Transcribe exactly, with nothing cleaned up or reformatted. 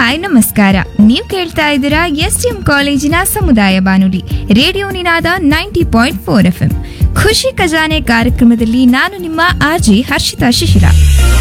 Hi ನಮಸ್ಕಾರ. ನೀವು ಕೇಳ್ತಾ ಇದ್ದೀರಾ ಎಸ್ ಟಿ ಎಂ ಕಾಲೇಜಿನ ಸಮುದಾಯ ಬಾನುಲಿ ರೇಡಿಯೋ ನಿನಾದ ninety point four F M. ಖುಷಿ ಖಜಾನೆ ಕಾರ್ಯಕ್ರಮದಲ್ಲಿ ನಾನು ನಿಮ್ಮ ಆರ್ಜಿ ಹರ್ಷಿತಾ ಶಿಶಿರ.